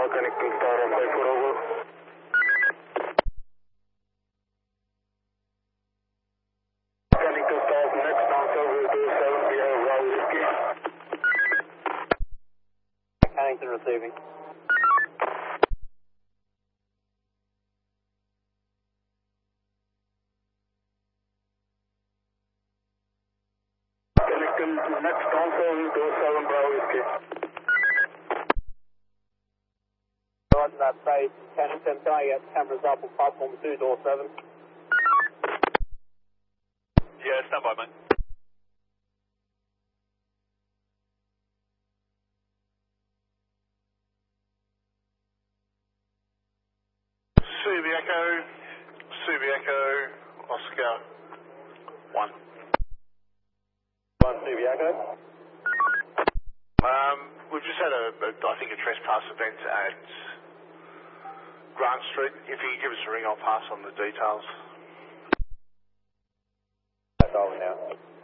connecting star on 54 over. Connecting star next answer with 27 via Bravo Whiskey. Connington receiving. Connecting next answer with 27 Bravo Whiskey. Roger that base. Connington, can I get cameras up on platform 2, door 7? Yeah, stand by, mate. Subiaco, Oscar, 1. 1 Subiaco. We've just had I think a trespass event at Grant Street. If you can give us a ring, I'll pass on the details. That's all now.